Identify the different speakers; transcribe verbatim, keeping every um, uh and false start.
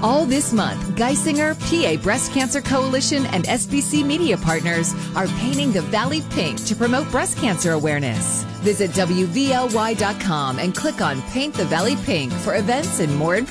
Speaker 1: All this month, Geisinger, P A Breast Cancer Coalition, and S B C Media Partners are painting the Valley pink to promote breast cancer awareness. Visit W V L Y dot com and click on Paint the Valley Pink for events and more information.